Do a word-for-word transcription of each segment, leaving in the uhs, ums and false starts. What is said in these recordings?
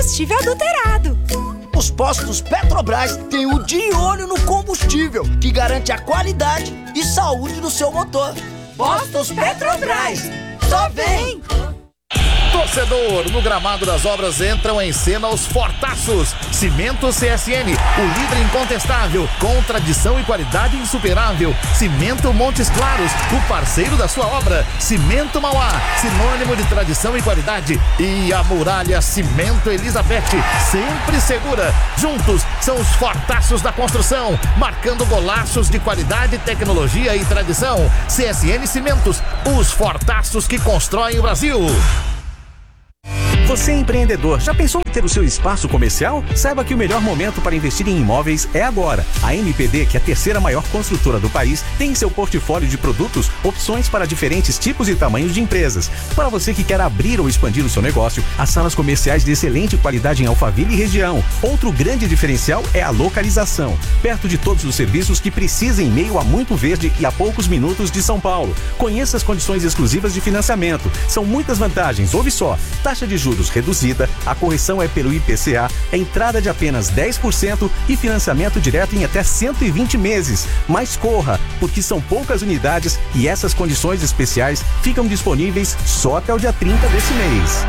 combustível adulterado. Os postos Petrobras têm o de olho no combustível, que garante a qualidade e saúde do seu motor. Postos Petrobras, só vem! Torcedor, no gramado das obras entram em cena os fortaços. Cimento C S N, o líder incontestável, com tradição e qualidade insuperável. Cimento Montes Claros, o parceiro da sua obra. Cimento Mauá, sinônimo de tradição e qualidade. E a Muralha Cimento Elizabeth, sempre segura. Juntos são os fortaços da construção, marcando golaços de qualidade, tecnologia e tradição. C S N Cimentos, os fortaços que constroem o Brasil. Você é empreendedor, já pensou em ter o seu espaço comercial? Saiba que o melhor momento para investir em imóveis é agora. A M P D, que é a terceira maior construtora do país, tem em seu portfólio de produtos opções para diferentes tipos e tamanhos de empresas. Para você que quer abrir ou expandir o seu negócio, as salas comerciais de excelente qualidade em Alphaville e região. Outro grande diferencial é a localização, perto de todos os serviços que precisa em meio a muito verde e a poucos minutos de São Paulo. Conheça as condições exclusivas de financiamento. São muitas vantagens, ouve só. Taxa de juros reduzida, a correção é pelo I P C A, é entrada de apenas dez por cento e financiamento direto em até cento e vinte meses. Mas corra, porque são poucas unidades e essas condições especiais ficam disponíveis só até o dia trinta desse mês.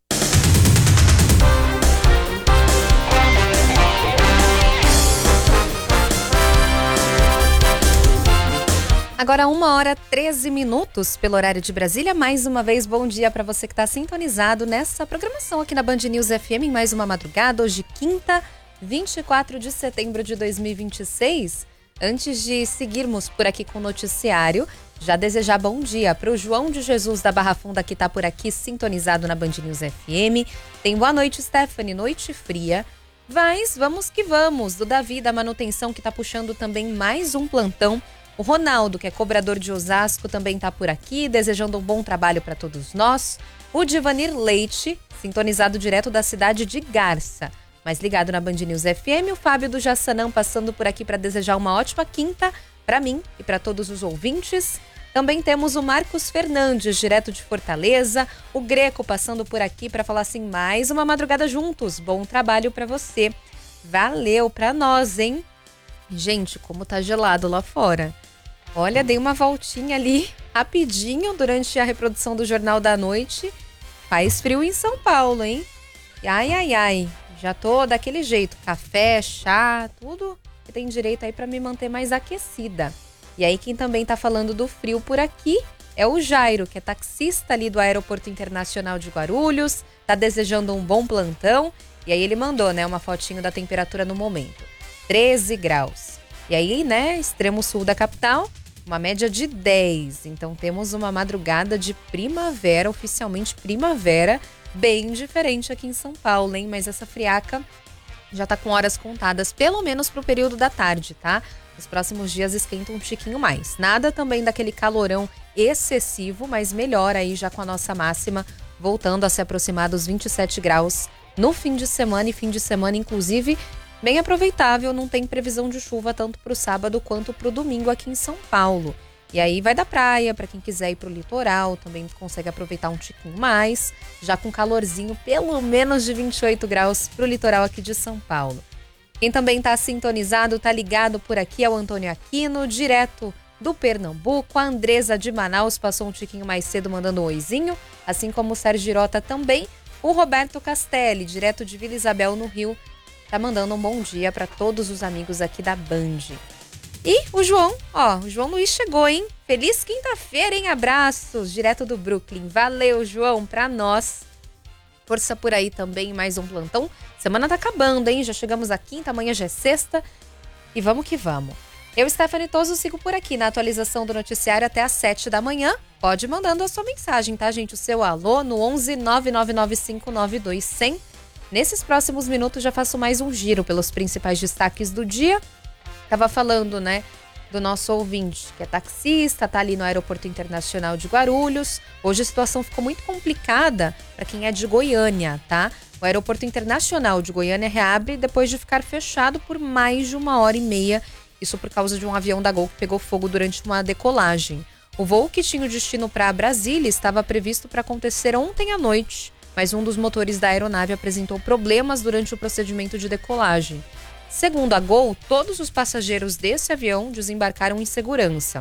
Agora uma hora treze minutos pelo horário de Brasília. Mais uma vez, bom dia para você que está sintonizado nessa programação aqui na Band News F M em mais uma madrugada. Hoje, quinta, vinte e quatro de setembro de dois mil e vinte e seis. Antes de seguirmos por aqui com o noticiário, já desejar bom dia para o João de Jesus da Barra Funda, que está por aqui sintonizado na Band News F M. Tem boa noite, Stephanie, noite fria. Mas vamos que vamos, do Davi da manutenção, que está puxando também mais um plantão. O Ronaldo, que é cobrador de Osasco, também está por aqui, desejando um bom trabalho para todos nós. O Divanir Leite, sintonizado direto da cidade de Garça, mas ligado na Band News F M. O Fábio do Jaçanã passando por aqui para desejar uma ótima quinta para mim e para todos os ouvintes. Também temos o Marcos Fernandes, direto de Fortaleza. O Greco passando por aqui para falar assim, mais uma madrugada juntos. Bom trabalho para você. Valeu para nós, hein? Gente, como tá gelado lá fora. Olha, dei uma voltinha ali rapidinho durante a reprodução do Jornal da Noite. Faz frio em São Paulo, hein? Ai, ai, ai. Já tô daquele jeito. Café, chá, tudo que tem direito aí pra me manter mais aquecida. E aí quem também tá falando do frio por aqui é o Jairo, que é taxista ali do Aeroporto Internacional de Guarulhos. Tá desejando um bom plantão. E aí ele mandou, né, uma fotinho da temperatura no momento. treze graus. E aí, né, extremo sul da capital, uma média de dez. Então temos uma madrugada de primavera, oficialmente primavera, bem diferente aqui em São Paulo, hein? Mas essa friaca já tá com horas contadas, pelo menos pro período da tarde, tá? Nos próximos dias esquenta um tiquinho mais. Nada também daquele calorão excessivo, mas melhor aí já com a nossa máxima, voltando a se aproximar dos vinte e sete graus no fim de semana, e fim de semana, inclusive, bem aproveitável. Não tem previsão de chuva tanto para o sábado quanto para o domingo aqui em São Paulo. E aí vai da praia, para quem quiser ir para o litoral, também consegue aproveitar um tiquinho mais, já com calorzinho, pelo menos de vinte e oito graus para o litoral aqui de São Paulo. Quem também está sintonizado, está ligado por aqui é o Antônio Aquino, direto do Pernambuco. A Andresa de Manaus passou um tiquinho mais cedo mandando um oizinho, assim como o Sérgio Girota também. O Roberto Castelli, direto de Vila Isabel, no Rio, tá mandando um bom dia para todos os amigos aqui da Band. E o João, ó, o João Luiz chegou, hein? Feliz quinta-feira, hein? Abraços, direto do Brooklyn. Valeu, João, pra nós. Força por aí também, mais um plantão. Semana tá acabando, hein? Já chegamos à quinta, amanhã já é sexta. E vamos que vamos. Eu, Stephanie Toso, sigo por aqui na atualização do noticiário até às sete da manhã. Pode ir mandando a sua mensagem, tá, gente? O seu alô no onze nove nove nove cinco nove dois zero zero. Nesses próximos minutos já faço mais um giro pelos principais destaques do dia. Tava falando, né, do nosso ouvinte, que é taxista, tá ali no Aeroporto Internacional de Guarulhos. Hoje a situação ficou muito complicada para quem é de Goiânia, tá? O Aeroporto Internacional de Goiânia reabre depois de ficar fechado por mais de uma hora e meia. Isso por causa de um avião da Gol que pegou fogo durante uma decolagem. O voo, que tinha o destino para Brasília, estava previsto para acontecer ontem à noite, mas um dos motores da aeronave apresentou problemas durante o procedimento de decolagem. Segundo a Gol, todos os passageiros desse avião desembarcaram em segurança.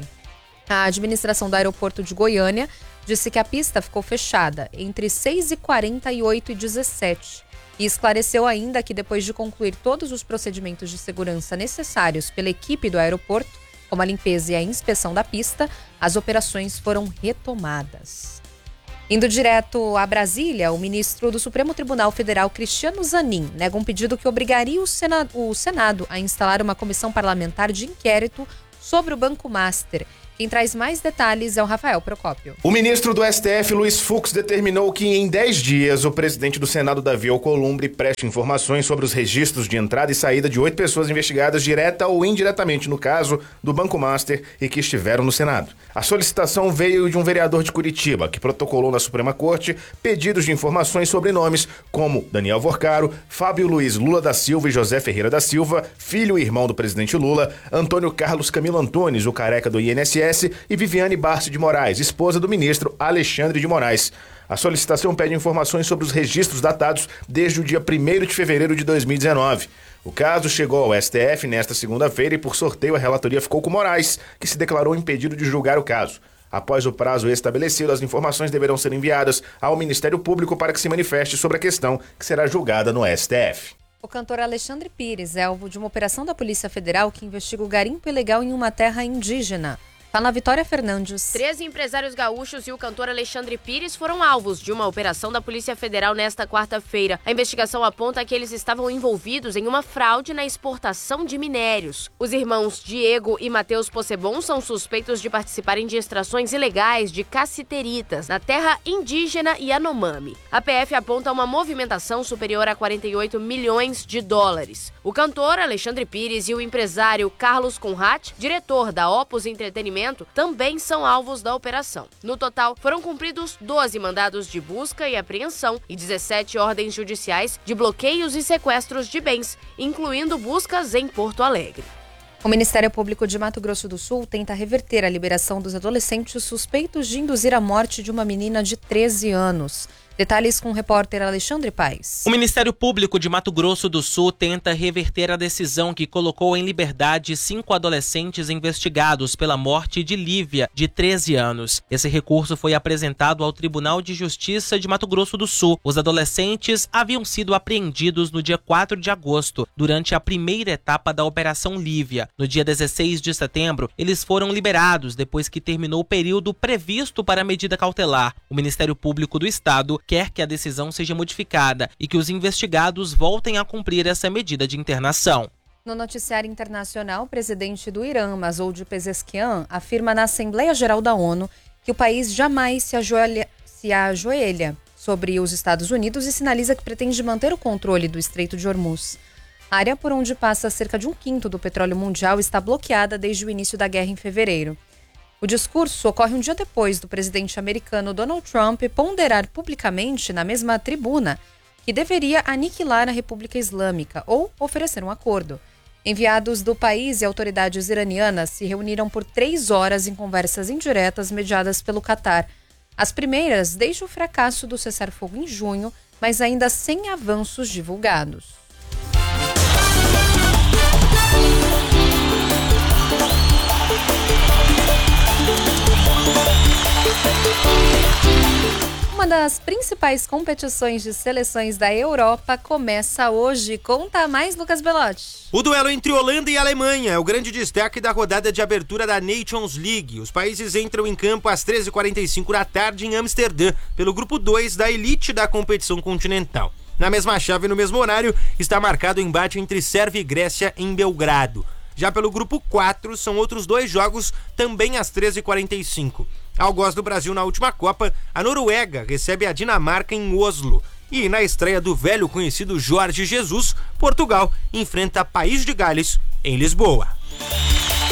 A administração do aeroporto de Goiânia disse que a pista ficou fechada entre seis e quarenta e oito e dezessete e esclareceu ainda que depois de concluir todos os procedimentos de segurança necessários pela equipe do aeroporto, como a limpeza e a inspeção da pista, as operações foram retomadas. Indo direto a Brasília, o ministro do Supremo Tribunal Federal, Cristiano Zanin, nega um pedido que obrigaria o Senado, o Senado a instalar uma comissão parlamentar de inquérito sobre o Banco Master. Quem traz mais detalhes é o Rafael Procópio. O ministro do S T F, Luiz Fux, determinou que em dez dias o presidente do Senado, Davi Alcolumbre, preste informações sobre os registros de entrada e saída de oito pessoas investigadas direta ou indiretamente no caso do Banco Master e que estiveram no Senado. A solicitação veio de um vereador de Curitiba, que protocolou na Suprema Corte pedidos de informações sobre nomes como Daniel Vorcaro, Fábio Luiz Lula da Silva e José Ferreira da Silva, filho e irmão do presidente Lula, Antônio Carlos Camilo Antunes, o careca do I N S S, e Viviane Barce de Moraes, esposa do ministro Alexandre de Moraes. A solicitação pede informações sobre os registros datados desde o dia primeiro de fevereiro de dois mil e dezenove. O caso chegou ao S T F nesta segunda-feira e, por sorteio, a relatoria ficou com Moraes, que se declarou impedido de julgar o caso. Após o prazo estabelecido, as informações deverão ser enviadas ao Ministério Público para que se manifeste sobre a questão, que será julgada no S T F. O cantor Alexandre Pires é alvo de uma operação da Polícia Federal que investiga o garimpo ilegal em uma terra indígena. Fala Vitória Fernandes. Treze empresários gaúchos e o cantor Alexandre Pires foram alvos de uma operação da Polícia Federal nesta quarta-feira. A investigação aponta que eles estavam envolvidos em uma fraude na exportação de minérios. Os irmãos Diego e Matheus Possebon são suspeitos de participarem de extrações ilegais de cassiteritas na terra indígena Yanomami. A P F aponta uma movimentação superior a quarenta e oito milhões de dólares. O cantor Alexandre Pires e o empresário Carlos Conrad, diretor da Opus Entretenimento, também são alvos da operação. No total, foram cumpridos doze mandados de busca e apreensão e dezessete ordens judiciais de bloqueios e sequestros de bens, incluindo buscas em Porto Alegre. O Ministério Público de Mato Grosso do Sul tenta reverter a liberação dos adolescentes suspeitos de induzir a morte de uma menina de treze anos. Detalhes com o repórter Alexandre Paes. O Ministério Público de Mato Grosso do Sul tenta reverter a decisão que colocou em liberdade cinco adolescentes investigados pela morte de Lívia, de treze anos. Esse recurso foi apresentado ao Tribunal de Justiça de Mato Grosso do Sul. Os adolescentes haviam sido apreendidos no dia quatro de agosto, durante a primeira etapa da Operação Lívia. No dia dezesseis de setembro, eles foram liberados depois que terminou o período previsto para a medida cautelar. O Ministério Público do Estado quer que a decisão seja modificada e que os investigados voltem a cumprir essa medida de internação. No noticiário internacional, o presidente do Irã, Masoud Pezeshkian, afirma na Assembleia Geral da ONU que o país jamais se ajoelha, se ajoelha sobre os Estados Unidos e sinaliza que pretende manter o controle do Estreito de Hormuz. A área por onde passa cerca de um quinto do petróleo mundial está bloqueada desde o início da guerra em fevereiro. O discurso ocorre um dia depois do presidente americano Donald Trump ponderar publicamente na mesma tribuna que deveria aniquilar a República Islâmica ou oferecer um acordo. Enviados do país e autoridades iranianas se reuniram por três horas em conversas indiretas mediadas pelo Catar. As primeiras desde o fracasso do cessar-fogo em junho, mas ainda sem avanços divulgados. Uma das principais competições de seleções da Europa começa hoje. Conta mais, Lucas Belotti. O duelo entre Holanda e Alemanha é o grande destaque da rodada de abertura da Nations League. Os países entram em campo às treze e quarenta e cinco da tarde em Amsterdã, pelo grupo dois da elite da competição continental. Na mesma chave e no mesmo horário está marcado o embate entre Sérvia e Grécia em Belgrado. Já pelo grupo quatro, são outros dois jogos também às treze e quarenta e cinco. Algoz do Brasil na última Copa, a Noruega recebe a Dinamarca em Oslo. E na estreia do velho conhecido Jorge Jesus, Portugal enfrenta País de Gales em Lisboa.